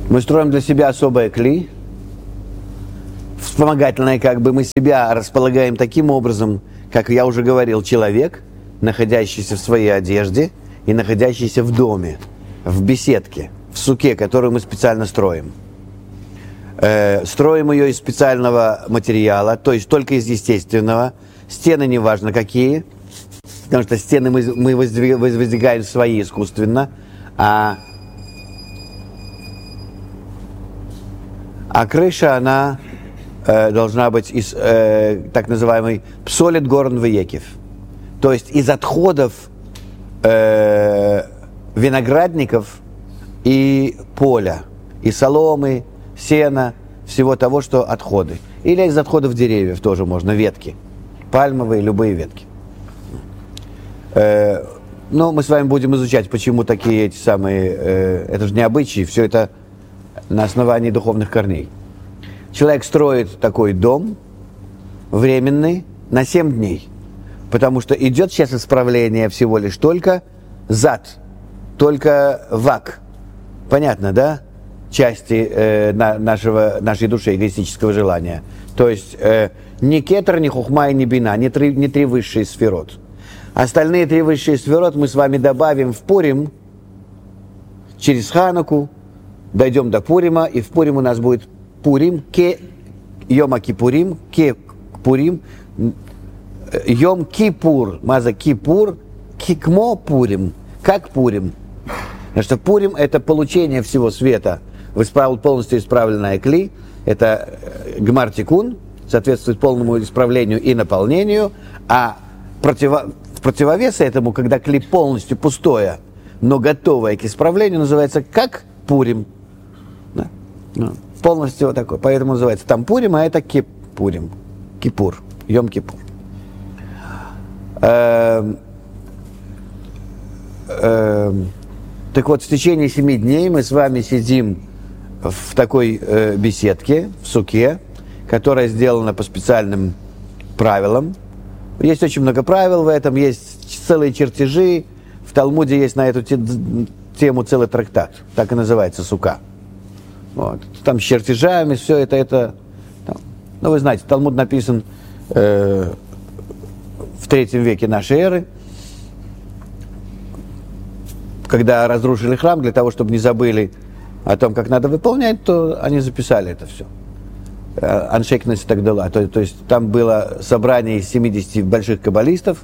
Мы строим для себя особое кли, вспомогательное, как бы мы себя располагаем таким образом, как я уже говорил, человек, находящийся в своей одежде и находящийся в доме, в беседке, в суке, которую мы специально строим. Строим ее из специального материала, то есть только из естественного. Стены неважно какие, потому что стены мы воздвигаем свои искусственно, а крыша, она должна быть из так называемой псолит горн веекев, то есть из отходов виноградников и поля, и соломы, сена, всего того, что отходы. Или из отходов деревьев тоже можно, ветки, пальмовые, любые ветки. Но мы с вами будем изучать, почему такие эти самые, это же не обычаи, все это на основании духовных корней. Человек строит такой дом временный на 7 дней, потому что идет сейчас исправление всего лишь только зад, только вак. Понятно, да? Части нашей души, эгоистического желания. То есть ни кетер, ни хухма и ни бина, не три высшие сферот. Остальные 3 высшие сферот мы с вами добавим в Пурим через Хануку, дойдем до Пурима, и в Пурим у нас будет Пурим, ке Йома Кипурим, ке Пурим, Йом Кипур, маза Кипур, кикмо Пурим, как Пурим. Потому что Пурим – это получение всего света, полностью исправленное кли, это гмар тикун, соответствует полному исправлению и наполнению, а в противовес этому, когда кли полностью пустое, но готовое к исправлению, называется как Пурим. Да? Полностью вот такой. Поэтому называется там Пурим, а это Кипурим. Кипур. Йом Кипур. Так вот, в течение 7 дней мы с вами сидим в такой беседке, в суке, которая сделана по специальным правилам. Есть очень много правил в этом, есть целые чертежи. В Талмуде есть на эту тему целый трактат, так и называется сука. Вот. Там с чертежами, все это там. Ну, вы знаете, Талмуд написан в 3 веке нашей эры, когда разрушили храм, для того, чтобы не забыли о том, как надо выполнять, то они записали это все. Аншейкнес и так далее. То есть там было собрание из 70 больших каббалистов,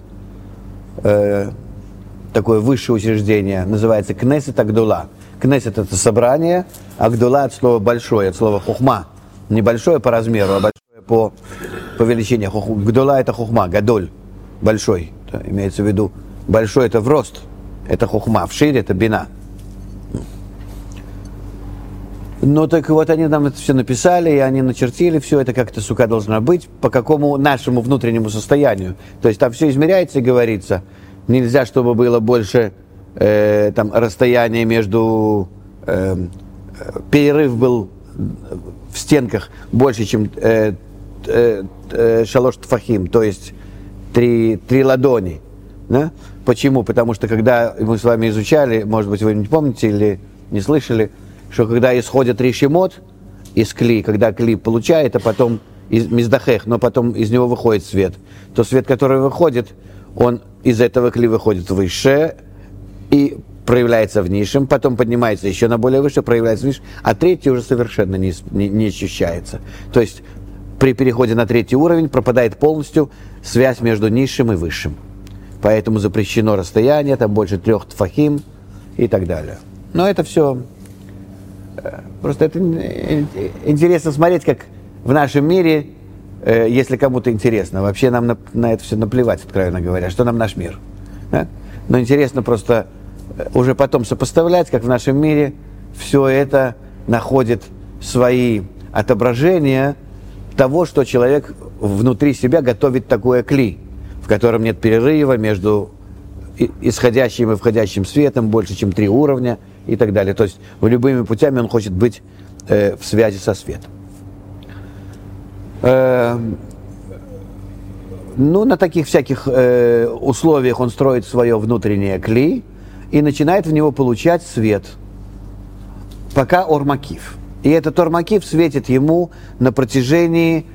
такое высшее учреждение, называется Кнесет Агдула. Кнесет – это собрание, Агдула – от слова большое, от слова хухма. Не большое по размеру, а большое по величине. Гдула – это хухма, гадоль, большой. Это имеется в виду, большой – это в рост, это хухма, в шире – это бина. Ну так вот они нам это все написали, и они начертили все это, как эта сука должна быть, по какому нашему внутреннему состоянию. То есть там все измеряется и говорится. Нельзя, чтобы было больше там расстояние между... перерыв был в стенках больше, чем шалош тфахим, то есть 3 ладони. Да? Почему? Потому что когда мы с вами изучали, может быть, вы не помните или не слышали, что когда исходит решемот из кли, когда кли получает, а потом из миздахех, но потом из него выходит свет, то свет, который выходит, он из этого кли выходит выше и проявляется в низшем, потом поднимается еще на более выше, проявляется в низшем, а 3 уже совершенно не ощущается. То есть при переходе на 3 уровень пропадает полностью связь между низшим и высшим. Поэтому запрещено расстояние, там больше 3 тфахим и так далее. Но это все... Просто это интересно смотреть, как в нашем мире, если кому-то интересно, вообще нам на это все наплевать, откровенно говоря, что нам наш мир. Да? Но интересно просто уже потом сопоставлять, как в нашем мире все это находит свои отображения того, что человек внутри себя готовит такое кли, в котором нет перерыва между исходящим и входящим светом, больше, чем 3 уровня и так далее. То есть любыми путями он хочет быть в связи со светом. Ну, на таких всяких условиях он строит свое внутреннее кли и начинает в него получать свет. пока Ормакив. И этот Ормакив светит ему на протяжении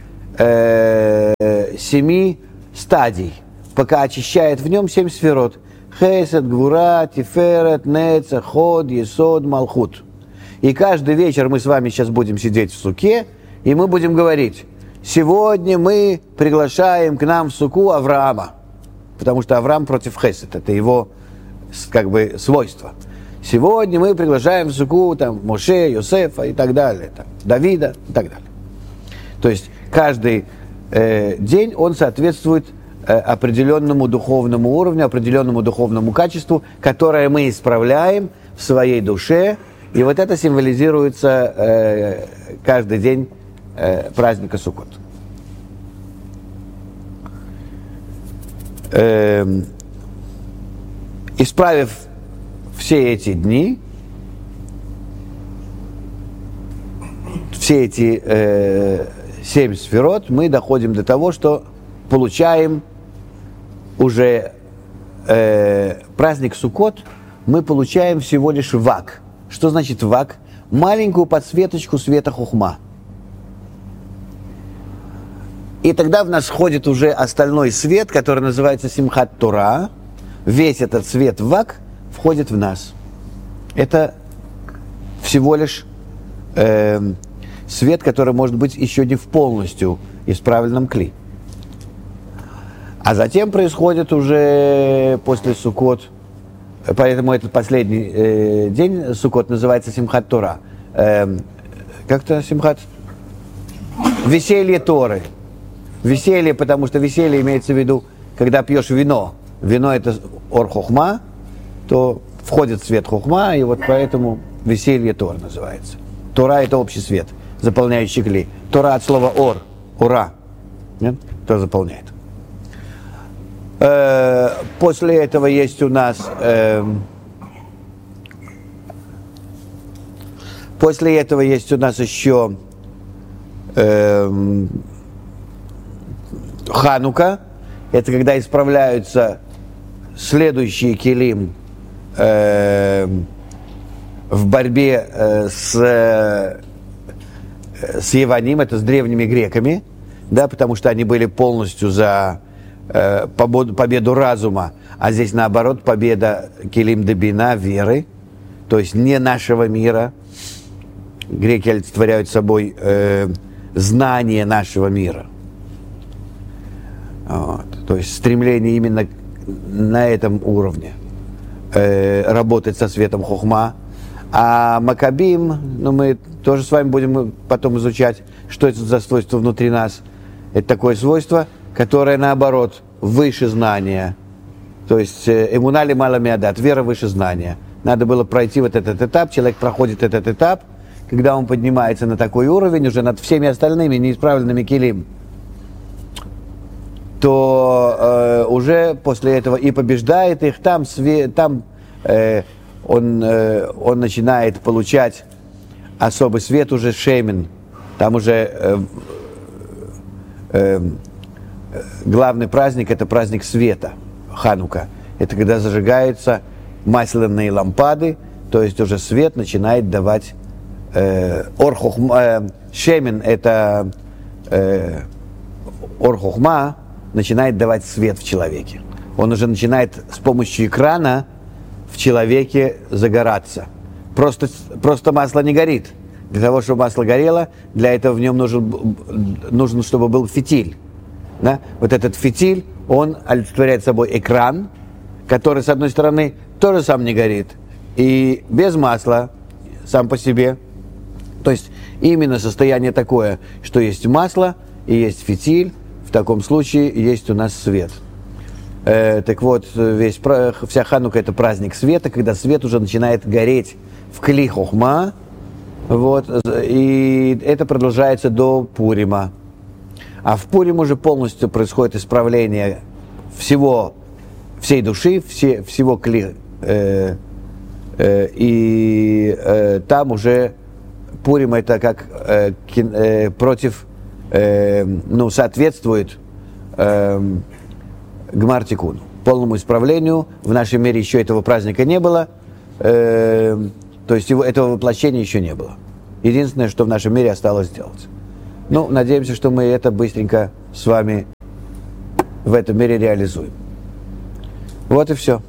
7 стадий, пока очищает в нем 7 сферот. Хесед, Гвура, Тиферет, Нецах, Ход, Есод, Малхут. И каждый вечер мы с вами сейчас будем сидеть в суке, и мы будем говорить: сегодня мы приглашаем к нам в суку Авраама, потому что Авраам против Хесед, это его как бы свойство. Сегодня мы приглашаем в суку там Моше, Йосефа и так далее, там, Давида и так далее. То есть каждый день он соответствует определенному духовному уровню, определенному духовному качеству, которое мы исправляем в своей душе, и вот это символизируется каждый день праздника Суккот. Исправив все эти дни, все эти 7 сферот, мы доходим до того, что получаем уже праздник Суккот, мы получаем всего лишь вак. Что значит вак? Маленькую подсветочку света хухма. И тогда в нас входит уже остальной свет, который называется Симхат Тора. Весь этот свет вак входит в нас. Это всего лишь свет, который может быть еще не в полностью исправленном кли. А затем происходит уже после Суккот, поэтому этот последний день Суккот называется Симхат Тора. Как-то Симхат? Веселье Торы. Веселье, потому что веселье имеется в виду, когда пьешь вино. Вино это ор хохма, то входит свет хохма, и вот поэтому веселье Тор называется. Тора это общий свет, заполняющий кли. Тора от слова ор, ура, нет? Кто заполняет. После этого есть у нас еще Ханука. Это когда исправляются следующие келим в борьбе с Яваним, это с древними греками, да, потому что они были полностью за победу разума, а здесь наоборот победа келим дебина, веры, то есть не нашего мира. Греки олицетворяют собой знание нашего мира. Вот. То есть стремление именно на этом уровне работать со светом хохма. А Макабим, мы тоже с вами будем потом изучать, что это за свойство внутри нас. Это такое свойство, которое наоборот выше знания. То есть эмунали маламиадат, вера выше знания. Надо было пройти вот этот этап, человек проходит этот этап, когда он поднимается на такой уровень, уже над всеми остальными неисправленными келим, то уже после этого и побеждает их, он начинает получать особый свет, уже шеймен, там уже главный праздник, это праздник света, Ханука. Это когда зажигаются масляные лампады, то есть уже свет начинает давать шеймен, это ор хохма, начинает давать свет в человеке. Он уже начинает с помощью экрана в человеке загораться. Просто масло не горит. Для того, чтобы масло горело, для этого в нем нужен чтобы был фитиль. Да? Вот этот фитиль, он олицетворяет собой экран, который, с одной стороны, тоже сам не горит. И без масла, сам по себе. То есть именно состояние такое, что есть масло и есть фитиль, в таком случае есть у нас свет. Так вот, вся Ханука это праздник света, когда свет уже начинает гореть в кли хохма, вот, и это продолжается до Пурима. А в Пурим уже полностью происходит исправление всей души, всего кли, и там уже Пурим это как соответствует Гмар Тикуну, полному исправлению. В нашем мире еще этого праздника не было. То То есть этого воплощения еще не было. Единственное, что в нашем мире осталось сделать. Ну, надеемся, что мы это быстренько с вами в этом мире реализуем. Вот и все.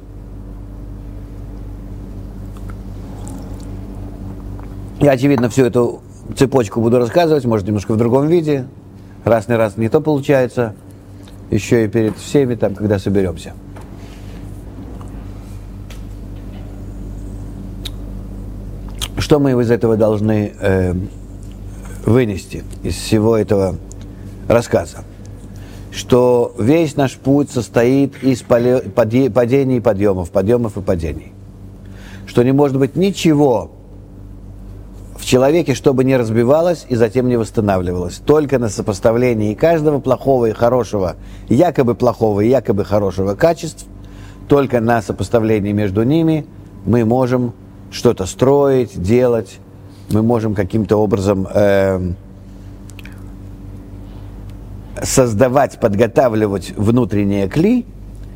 Я, очевидно, всю эту цепочку буду рассказывать, может, немножко в другом виде. Раз не то получается. Еще и перед всеми, там, когда соберемся. Что мы из этого должны вынести, из всего этого рассказа? Что весь наш путь состоит из падений и подъемов и падений. Что не может быть ничего в человеке, чтобы не разбивалось и затем не восстанавливалось. Только на сопоставлении каждого плохого и хорошего, якобы плохого и якобы хорошего качеств, только на сопоставлении между ними мы можем что-то строить, делать, мы можем каким-то образом создавать, подготавливать внутреннее кли,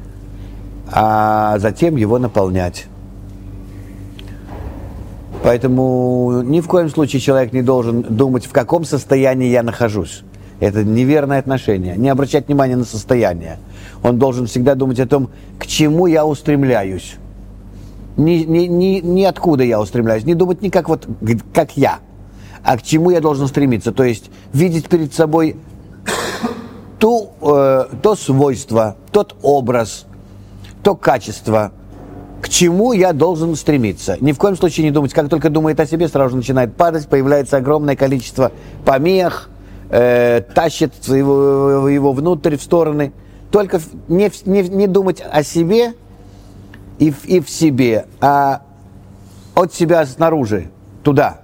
а затем его наполнять. Поэтому ни в коем случае человек не должен думать, в каком состоянии я нахожусь. Это неверное отношение. Не обращать внимания на состояние. Он должен всегда думать о том, к чему я устремляюсь. Ни откуда я устремляюсь. Не думать не как я, а к чему я должен стремиться. То есть видеть перед собой то свойство, тот образ, то качество, к чему я должен стремиться. Ни в коем случае не думать, как только думает о себе, сразу же начинает падать, появляется огромное количество помех, тащит его внутрь, в стороны. Только не думать о себе и в себе, а от себя снаружи, туда.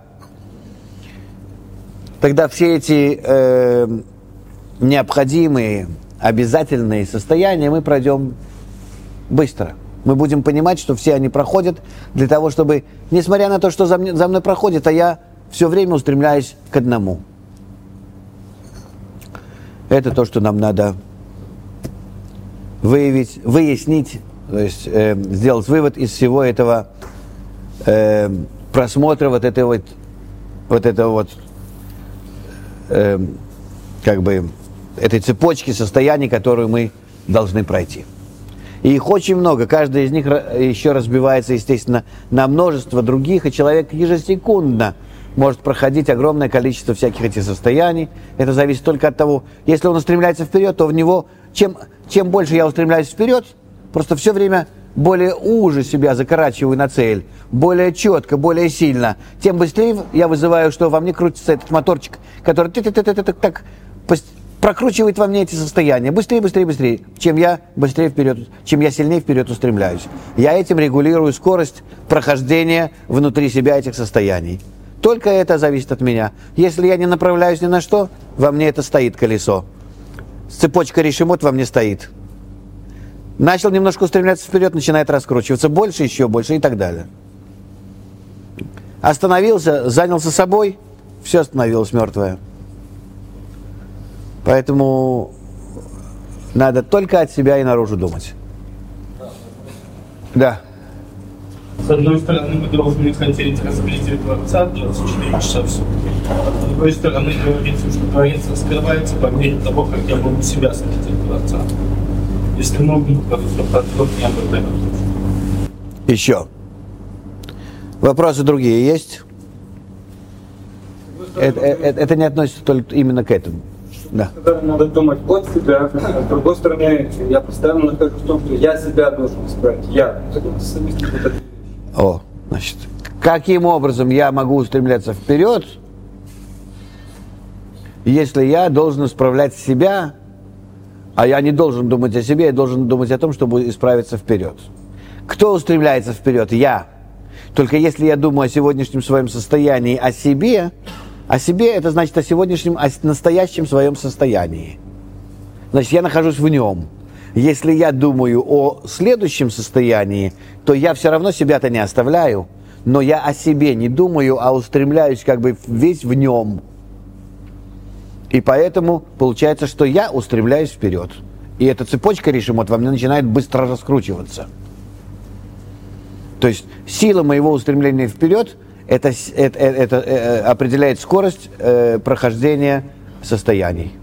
Тогда все эти необходимые, обязательные состояния мы пройдем быстро. Мы будем понимать, что все они проходят для того, чтобы, несмотря на то, что за мной проходит, а я все время устремляюсь к одному. Это то, что нам надо выяснить, то есть сделать вывод из всего этого просмотра этой цепочки состояний, которую мы должны пройти. И их очень много, каждая из них еще разбивается, естественно, на множество других, и человек ежесекундно может проходить огромное количество всяких этих состояний. Это зависит только от того, если он устремляется вперед, то в него, чем больше я устремляюсь вперед, просто все время более уже себя закорачиваю на цель, более четко, более сильно, тем быстрее я вызываю, что во мне крутится этот моторчик, который так прокручивает во мне эти состояния. Быстрее, чем я сильнее вперед устремляюсь. Я этим регулирую скорость прохождения внутри себя этих состояний. Только это зависит от меня. Если я не направляюсь ни на что, во мне это стоит колесо. Цепочка решимот во мне стоит. Начал немножко устремляться вперед, начинает раскручиваться. Больше, еще больше и так далее. Остановился, занялся собой, все остановилось мертвое. Поэтому надо только от себя и наружу думать. Да. С одной стороны, мы должны хотеть раскрытия Творца 24 часа в сутки. С другой стороны, говорится, что Творец раскрывается по мере того, как я буду себя светить Творца. Если можно, то подробнее об этом. Еще. Вопросы другие есть? Это не относится только именно к этому. Да. Надо думать от себя, а с другой стороны, я постоянно нахожусь в том, что я себя должен исправить. Значит, каким образом я могу устремляться вперед, если я должен исправлять себя, а я не должен думать о себе, я должен думать о том, чтобы исправиться вперед. Кто устремляется вперед? Я. Только если я думаю о сегодняшнем своем состоянии, о себе это значит о сегодняшнем, о настоящем своем состоянии. Значит, я нахожусь в нем. Если я думаю о следующем состоянии, то я все равно себя-то не оставляю, но я о себе не думаю, а устремляюсь как бы весь в нем. И поэтому получается, что я устремляюсь вперед. И эта цепочка решимот во мне начинает быстро раскручиваться. То есть сила моего устремления вперед это определяет скорость прохождения состояний.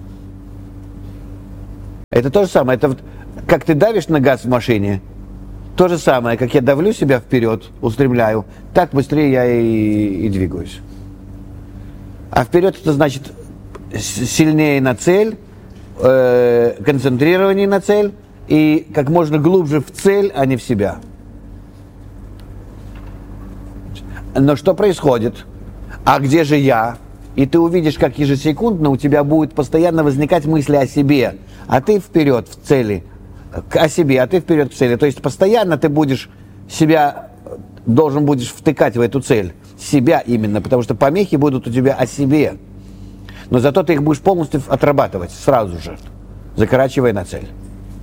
Это то же самое. Это вот, как ты давишь на газ в машине, то же самое, как я давлю себя вперед, устремляю, так быстрее я и двигаюсь. А вперед это значит сильнее на цель, концентрирование на цель и как можно глубже в цель, а не в себя. Но что происходит? А где же я? И ты увидишь, как ежесекундно у тебя будет постоянно возникать мысли о себе, а ты вперед в цели, о себе, а ты вперед в цели. То есть постоянно ты будешь себя, должен будешь втыкать в эту цель. Себя именно, потому что помехи будут у тебя о себе. Но зато ты их будешь полностью отрабатывать сразу же, закорачивая на цель.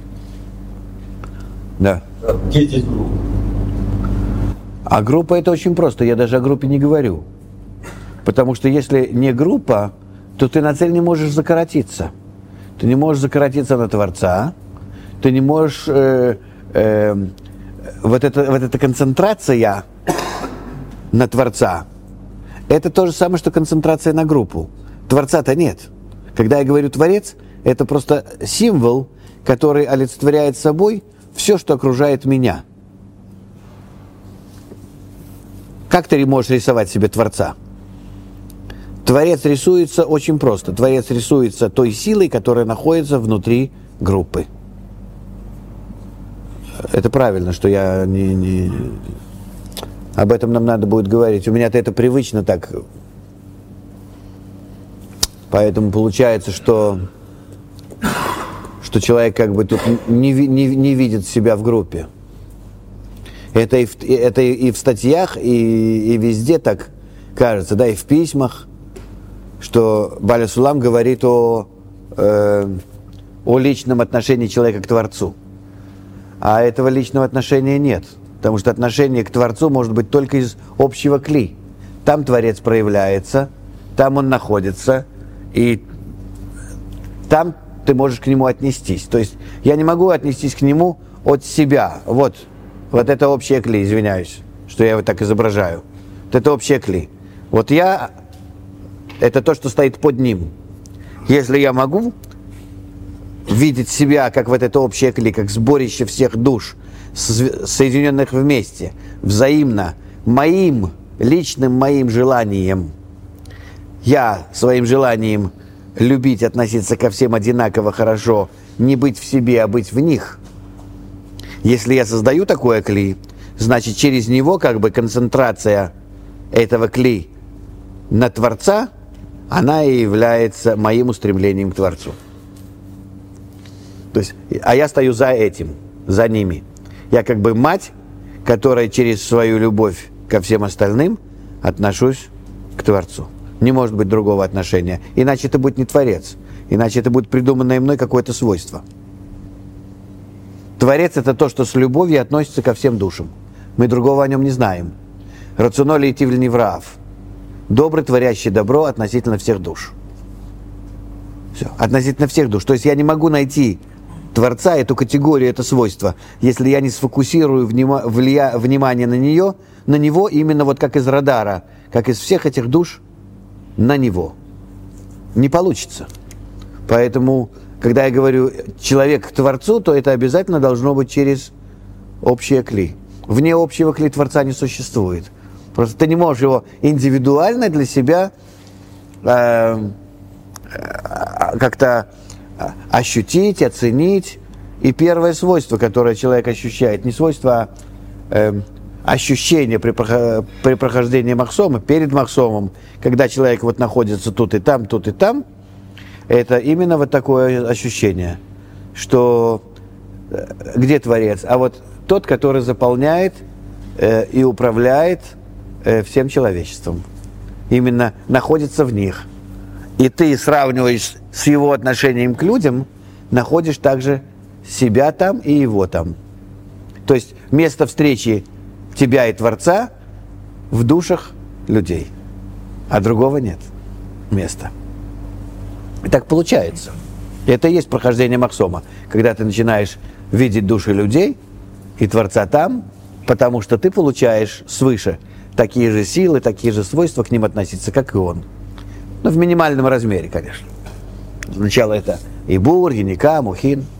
Да. Где здесь группа? А группа это очень просто, я даже о группе не говорю. Потому что если не группа, то ты на цель не можешь закоротиться. Ты не можешь закоротиться на Творца, ты не можешь... вот эта концентрация на Творца, это то же самое, что концентрация на группу. Творца-то нет. Когда я говорю Творец, это просто символ, который олицетворяет собой все, что окружает меня. Как ты можешь рисовать себе Творца? Творец рисуется очень просто. Творец рисуется той силой, которая находится внутри группы. Это правильно, что я не... Об этом нам надо будет говорить. У меня-то это привычно так. Поэтому получается, что человек как бы тут не видит себя в группе. Это и в статьях, и везде так кажется, да, и в письмах, что Баля Сулам говорит о личном отношении человека к Творцу. А этого личного отношения нет, потому что отношение к Творцу может быть только из общего кли. Там Творец проявляется, там он находится, и там ты можешь к нему отнестись. То есть я не могу отнестись к нему от себя. Вот это общее кли, извиняюсь, что я его так изображаю. Вот это общее кли. Вот я, это то, что стоит под ним. Если я могу видеть себя, как вот это общее кли, как сборище всех душ, соединенных вместе, взаимно, моим, личным моим желанием, я своим желанием любить, относиться ко всем одинаково хорошо, не быть в себе, а быть в них. Если я создаю такое кли, значит через него как бы концентрация этого кли на Творца, она и является моим устремлением к Творцу. То есть, а я стою за этим, за ними. Я как бы мать, которая через свою любовь ко всем остальным отношусь к Творцу. Не может быть другого отношения. Иначе это будет не Творец. Иначе это будет придуманное мной какое-то свойство. Творец – это то, что с любовью относится ко всем душам. Мы другого о нем не знаем. Рационоли и тивль невраав. Добрый, творящий добро относительно всех душ. Все. Относительно всех душ. То есть я не могу найти Творца, эту категорию, это свойство, если я не сфокусирую внимание на него именно вот как из радара, как из всех этих душ на него. Не получится. Поэтому, когда я говорю человек к Творцу, то это обязательно должно быть через общее кли. Вне общего кли Творца не существует. Просто ты не можешь его индивидуально для себя как-то ощутить, оценить. И первое свойство, которое человек ощущает, не свойство, а ощущение при прохождении махсома, перед махсомом, когда человек вот находится тут и там, это именно вот такое ощущение, что где Творец? А вот тот, который заполняет и управляет всем человечеством. Именно находится в них. И ты, сравниваешь с его отношением к людям, находишь также себя там и его там. То есть место встречи тебя и Творца в душах людей. А другого нет места. И так получается. И это и есть прохождение махсома. Когда ты начинаешь видеть души людей и Творца там, потому что ты получаешь свыше такие же силы, такие же свойства к ним относиться, как и он. Ну, в минимальном размере, конечно. Сначала это Ибур, Яника, Мухин.